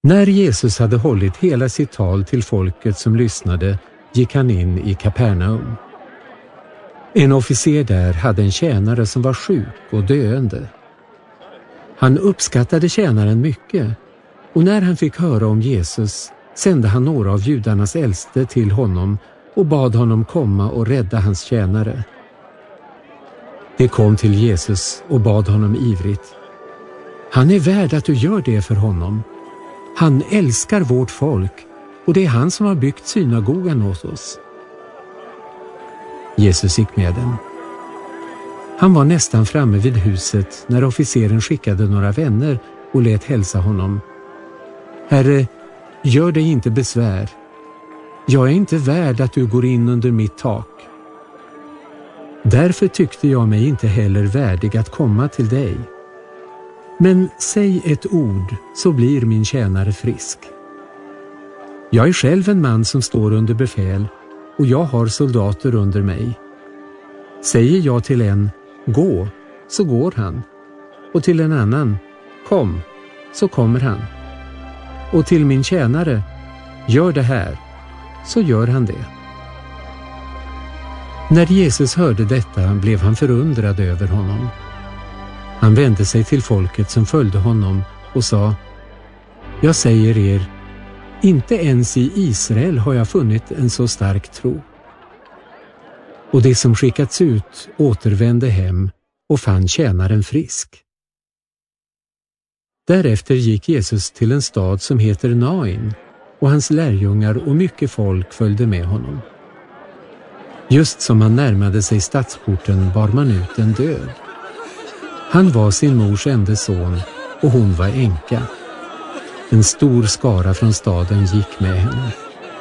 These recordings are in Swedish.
När Jesus hade hållit hela sitt tal till folket som lyssnade gick han in i Kapernaum. En officer där hade en tjänare som var sjuk och döende. Han uppskattade tjänaren mycket, och när han fick höra om Jesus sände han några av judarnas äldste till honom och bad honom komma och rädda hans tjänare. De kom till Jesus och bad honom ivrigt: Han är värd att du gör det för honom. Han älskar vårt folk, och det är han som har byggt synagogan åt oss. Jesus gick med dem. Han var nästan framme vid huset när officeren skickade några vänner och lät hälsa honom: Herre, gör dig inte besvär. Jag är inte värd att du går in under mitt tak. Därför tyckte jag mig inte heller värdig att komma till dig. Men säg ett ord så blir min tjänare frisk. Jag är själv en man som står under befäl, och jag har soldater under mig. Säger jag till en, gå, så går han. Och till en annan, kom, så kommer han. Och till min tjänare, gör det här, så gör han det. När Jesus hörde detta blev han förundrad över honom. Han vände sig till folket som följde honom och sa: Jag säger er, inte ens i Israel har jag funnit en så stark tro. Och de som skickats ut återvände hem och fann tjänaren frisk. Därefter gick Jesus till en stad som heter Nain, och hans lärjungar och mycket folk följde med honom. Just som han närmade sig stadsporten bar man ut en död. Han var sin mors enda son, och hon var änka. En stor skara från staden gick med henne.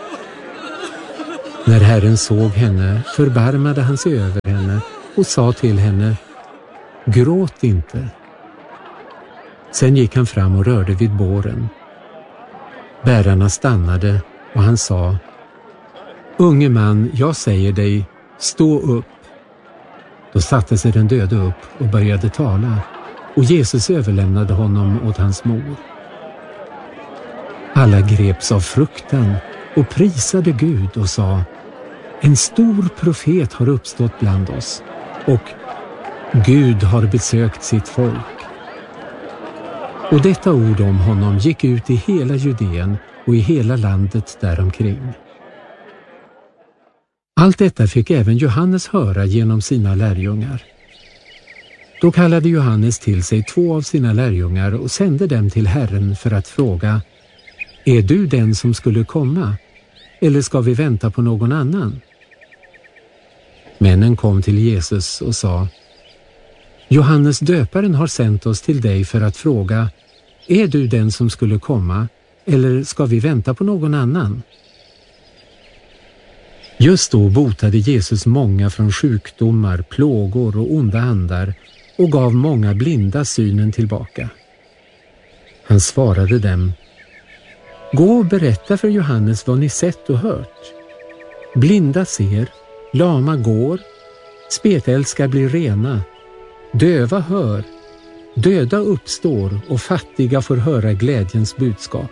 När Herren såg henne förbarmade han sig över henne och sa till henne: Gråt inte. Sen gick han fram och rörde vid båren. Bärarna stannade och han sa: Unge man, jag säger dig, stå upp. Då satte sig den döde upp och började tala, och Jesus överlämnade honom åt hans mor. Alla greps av fruktan och prisade Gud och sa: En stor profet har uppstått bland oss, och Gud har besökt sitt folk. Och detta ord om honom gick ut i hela Judeen och i hela landet däromkring. Allt detta fick även Johannes höra genom sina lärjungar. Då kallade Johannes till sig 2 av sina lärjungar och sände dem till Herren för att fråga: Är du den som skulle komma, eller ska vi vänta på någon annan? Männen kom till Jesus och sa: Johannes döparen har sänt oss till dig för att fråga: Är du den som skulle komma, eller ska vi vänta på någon annan? Just då botade Jesus många från sjukdomar, plågor och onda andar och gav många blinda synen tillbaka. Han svarade dem: Gå och berätta för Johannes vad ni sett och hört. Blinda ser, lama går, spetälska blir rena, döva hör, döda uppstår och fattiga får höra glädjens budskap.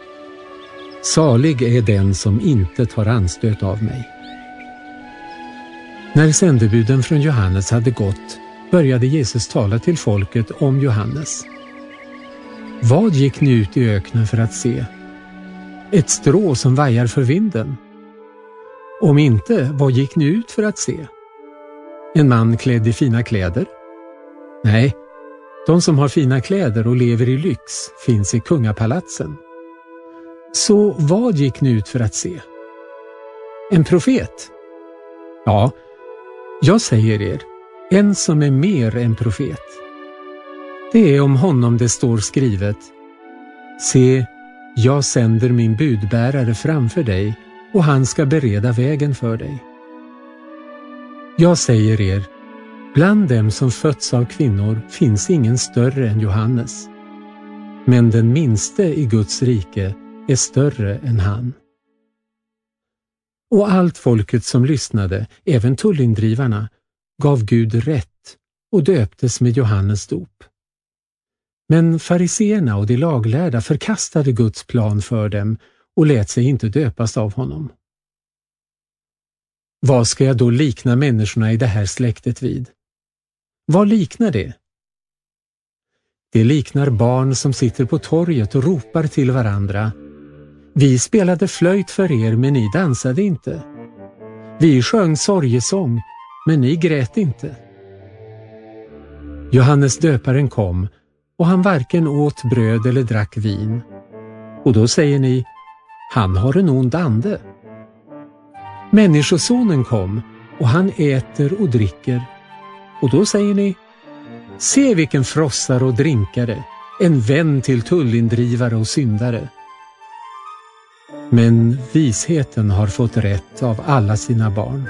Salig är den som inte tar anstöt av mig. När sändebuden från Johannes hade gått började Jesus tala till folket om Johannes. Vad gick ni ut i öknen för att se? Ett strå som vajar för vinden? Om inte, vad gick ni ut för att se? En man klädd i fina kläder? Nej, de som har fina kläder och lever i lyx finns i kungapalatsen. Så vad gick ni ut för att se? En profet? Ja, jag säger er, en som är mer än profet. Det är om honom det står skrivet: Se, jag sänder min budbärare framför dig, och han ska bereda vägen för dig. Jag säger er, bland dem som fötts av kvinnor finns ingen större än Johannes. Men den minste i Guds rike är större än han. Och allt folket som lyssnade, även tullindrivarna, gav Gud rätt och döptes med Johannes dop. Men fariseerna och de laglärda förkastade Guds plan för dem och lät sig inte döpas av honom. Vad ska jag då likna människorna i det här släktet vid? Vad liknar det? Det liknar barn som sitter på torget och ropar till varandra. Vi spelade flöjt för er, men ni dansade inte. Vi sjöng sorgesång, men ni grät inte. Johannes döparen kom, och han varken åt bröd eller drack vin. Och då säger ni, han har en ond ande. Människosonen kom, och han äter och dricker. Och då säger ni, se vilken frossare och drinkare, en vän till tullindrivare och syndare. Men visheten har fått rätt av alla sina barn.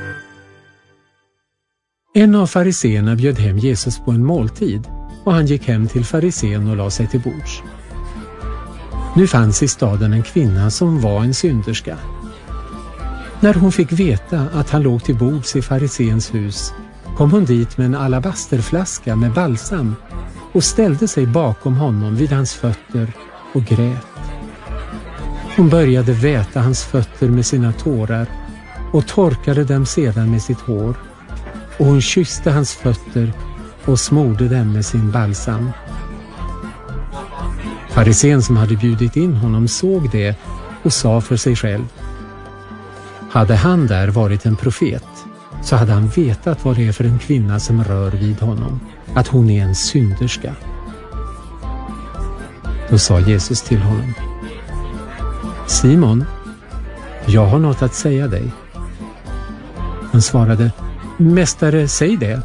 En av fariseerna bjöd hem Jesus på en måltid, och han gick hem till farisén och la sig till bords. Nu fanns i staden en kvinna som var en synderska. När hon fick veta att han låg till bords i fariséns hus, kom hon dit med en alabasterflaska med balsam och ställde sig bakom honom vid hans fötter och grät. Hon började väta hans fötter med sina tårar och torkade dem sedan med sitt hår, och hon kysste hans fötter och smorde dem med sin balsam. Farisén som hade bjudit in honom såg det och sa för sig själv, hade han där varit en profet så hade han vetat vad det är för en kvinna som rör vid honom, att hon är en synderska. Då sa Jesus till honom, Simon, jag har något att säga dig. Han svarade, mästare, säg det.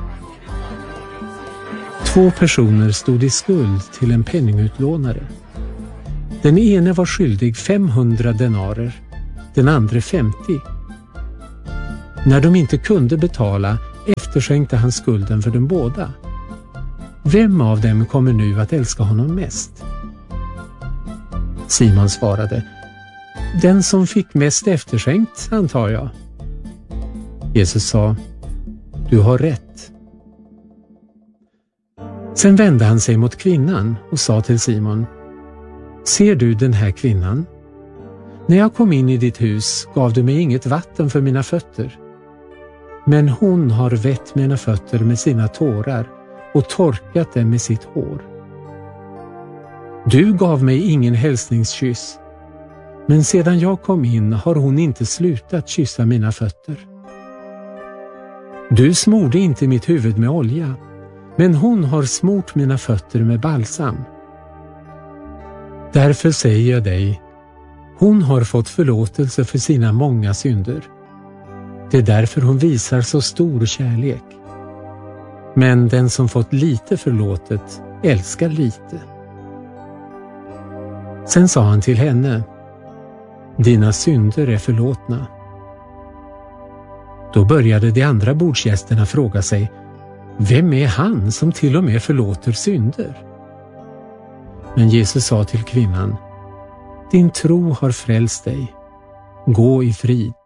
2 personer stod i skuld till en penningutlånare. Den ene var skyldig 500 denarer, den andra 50. När de inte kunde betala efterskänkte han skulden för dem båda. Vem av dem kommer nu att älska honom mest? Simon svarade, den som fick mest efterskänkt, antar jag. Jesus sa, du har rätt. Sen vände han sig mot kvinnan och sa till Simon, ser du den här kvinnan? När jag kom in i ditt hus gav du mig inget vatten för mina fötter. Men hon har vätt mina fötter med sina tårar och torkat dem med sitt hår. Du gav mig ingen hälsningskyss, men sedan jag kom in har hon inte slutat kyssa mina fötter. Du smorde inte mitt huvud med olja, men hon har smort mina fötter med balsam. Därför säger jag dig, hon har fått förlåtelse för sina många synder. Det är därför hon visar så stor kärlek. Men den som fått lite förlåtet älskar lite. Sen sa han till henne, dina synder är förlåtna. Då började de andra bordsgästerna fråga sig, vem är han som till och med förlåter synder? Men Jesus sa till kvinnan, din tro har frälst dig. Gå i frid.